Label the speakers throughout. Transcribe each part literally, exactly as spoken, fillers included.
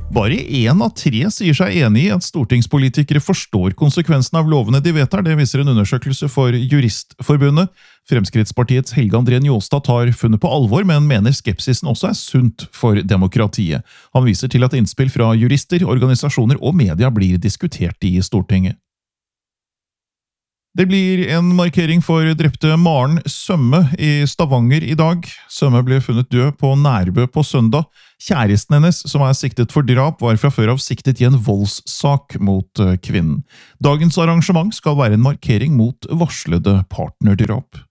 Speaker 1: Bare en av tre sier seg enig i at stortingspolitikere forstår konsekvensen av lovene de vedtar. Det viser en undersøkelse for Juristforbundet. Fremskrittspartiets Helge André Njåstad tar funnet på alvor, men mener skepsisen også er sunt for demokratiet. Han viser til at innspill fra jurister, organisasjoner og media blir diskutert i Stortinget. Det blir en markering for drepte Maren Sømme i Stavanger i dag. Sømme ble funnet død på Nærbø på søndag. Kjæresten hennes, som er siktet for drap, var fra før av siktet i en voldssak mot kvinnen. Dagens arrangement skal være en markering mot varslede partnerdrap.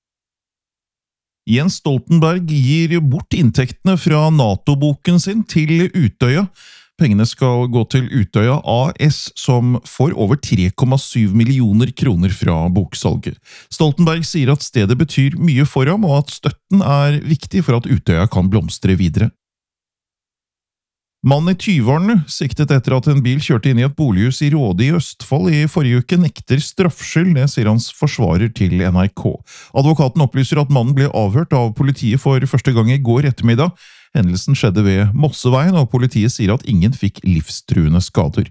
Speaker 1: Jens Stoltenberg gir bort inntektene fra NATO-boken sin til Utøya. Pengene skal gå til Utøya A S, som får over tre komma syv millioner kroner fra boksalget. Stoltenberg sier at stedet betyr mye for ham, og at støtten er viktig for at Utøya kan blomstre videre. Mann i tyverne, siktet etter at en bil kjørte inn i et bolighus i Råde i Østfold i forrige uke, nekter straffskyld, det sier hans forsvarer til N R K. Advokaten opplyser at mannen ble avhørt av politiet for første gang i går ettermiddag. Hendelsen skjedde ved Mosseveien, og politiet sier at ingen fikk livstruende skader.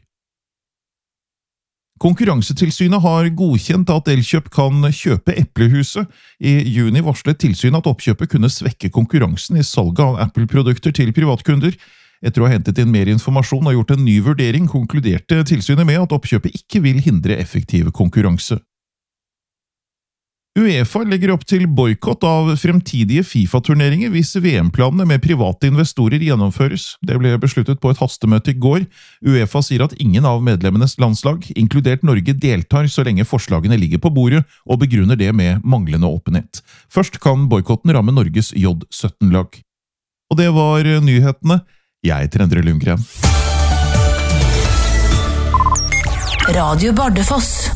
Speaker 1: Konkurransetilsynet har godkjent at Elkjøp kan kjøpe Eplehuset. I juni varslet tilsynet at oppkjøpet kunne svekke konkurransen i salget av Apple-produkter til privatkunder. Etter å ha hentet inn mer informasjon og gjort en ny vurdering, konkluderte tilsynet med at oppkjøpet ikke vil hindre effektiv konkurranse. UEFA legger opp til boykott av fremtidige FIFA-turneringer hvis V M-planene med private investorer gjennomføres. Det ble besluttet på et hastemøte i går. UEFA sier at ingen av medlemmenes landslag, inkludert Norge, deltar så lenge forslagene ligger på bordet, og begrunner det med manglende åpenhet. Først kan boykotten ramme Norges J sytten-lag. Og det var nyhetene. Jeg heter Endre Lundgren.
Speaker 2: Radio Bardufoss.